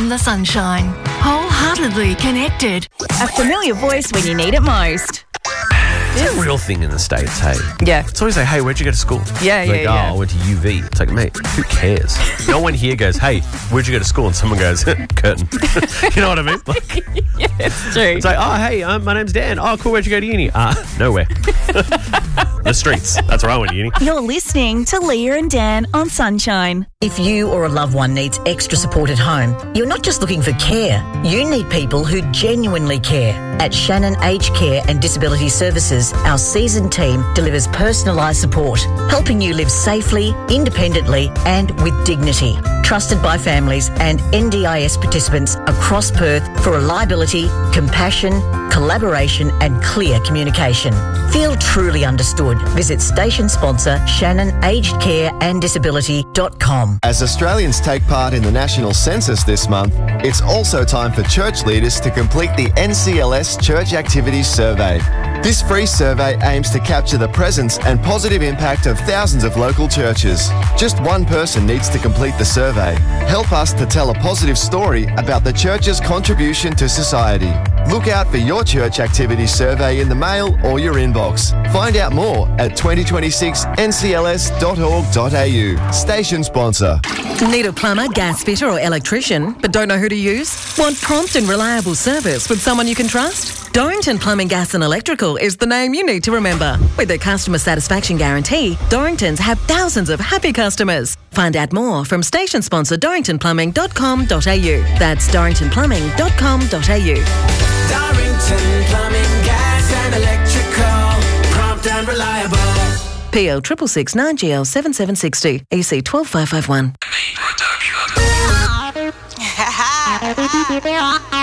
on the Sunshine. Wholeheartedly connected. A familiar voice when you need it most. It's a real thing in the States, hey? Yeah. It's always like, hey, where'd you go to school? Yeah, It's like, yeah. I went to UV. It's like, mate, who cares? No one here goes, hey, where'd you go to school? And someone goes, Curtin. You know what I mean? Like, Yeah, it's true. it's like, oh, hey, my name's Dan. Oh, cool, where'd you go to uni? Nowhere. The streets. That's where I went to uni. You're listening to Leah and Dan on Sunshine. If you or a loved one needs extra support at home, you're not just looking for care. You need people who genuinely care. At Shannon Aged Care and Disability Services, our seasoned team delivers personalised support, helping you live safely, independently and with dignity. Trusted by families and NDIS participants across Perth for reliability, compassion, collaboration and clear communication. Feel truly understood. Visit station sponsor shannonagedcareanddisability.com. As Australians take part in the national census this month, it's also time for church leaders to complete the NCLS Church Activities Survey. This free survey aims to capture the presence and positive impact of thousands of local churches. Just one person needs to complete the survey. Help us to tell a positive story about the church's contribution to society. Look out for your church activities survey in the mail or your inbox. Find out more at 2026ncls.org.au. Station sponsor. Need a plumber, gas fitter or electrician, but don't know who to use? Want prompt and reliable service with someone you can trust? Dorrington Plumbing, Gas and Electrical is the name you need to remember. With their customer satisfaction guarantee, Dorringtons have thousands of happy customers. Find out more from station sponsor dorringtonplumbing.com.au. That's dorringtonplumbing.com.au. Dorrington Plumbing, Gas and Electrical. Prompt and reliable. PL 666 9GL 7760 EC 12551.